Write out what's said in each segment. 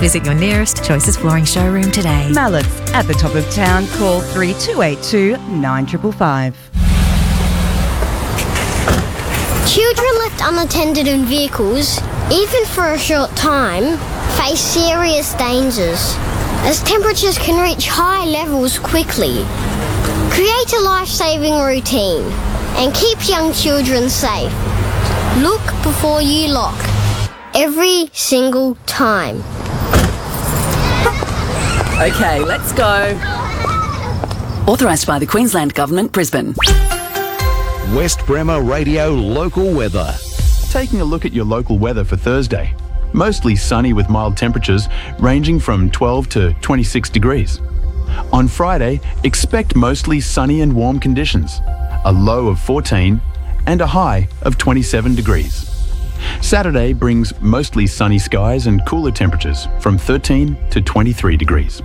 Visit your nearest Choices Flooring showroom today. Mallett's at the top of town. Call 3282 9555. Children left unattended in vehicles, even for a short time, face serious dangers, as temperatures can reach high levels quickly. Create a life-saving routine and keep young children safe. Look before you lock, every single time. Okay, let's go. Authorised by the Queensland Government, Brisbane. West Bremer Radio local weather. Taking a look at your local weather for Thursday. Mostly sunny with mild temperatures ranging from 12 to 26 degrees. On Friday, expect mostly sunny and warm conditions, a low of 14 and a high of 27 degrees. Saturday brings mostly sunny skies and cooler temperatures from 13 to 23 degrees.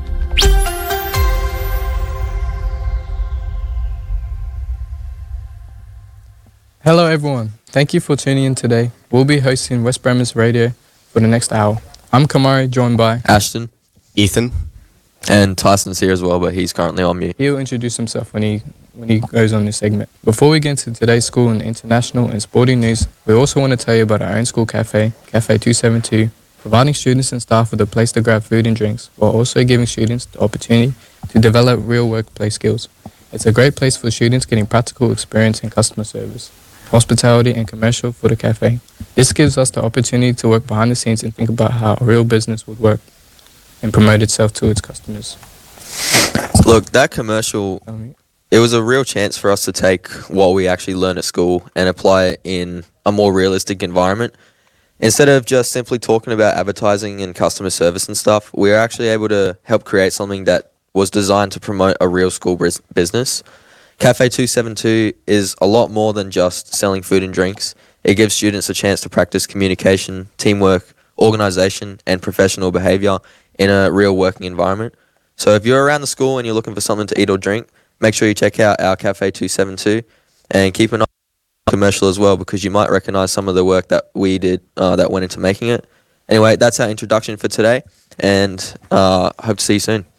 Hello everyone, thank you for tuning in today. We'll be hosting West Bremer's Radio for the next hour. I'm Kamari, joined by Ashton, Ethan, and Tyson's here as well, but he's currently on mute. He'll introduce himself when he goes on this segment. Before we get into today's school and international and sporting news, we also want to tell you about our own school cafe, Cafe 272, providing students and staff with a place to grab food and drinks, while also giving students the opportunity to develop real workplace skills. It's a great place for students getting practical experience in customer service, hospitality and commercial for the cafe. This gives us the opportunity to work behind the scenes and think about how a real business would work and promote itself to its customers. Look, that commercial, it was a real chance for us to take what we actually learn at school and apply it in a more realistic environment. Instead of just simply talking about advertising and customer service and stuff, we were actually able to help create something that was designed to promote a real school business. Cafe 272 is a lot more than just selling food and drinks. It gives students a chance to practice communication, teamwork, organisation and professional behaviour in a real working environment. So if you're around the school and you're looking for something to eat or drink, make sure you check out our Cafe 272 and keep an eye on the commercial as well, because you might recognise some of the work that we did that went into making it. Anyway, that's our introduction for today, and hope to see you soon.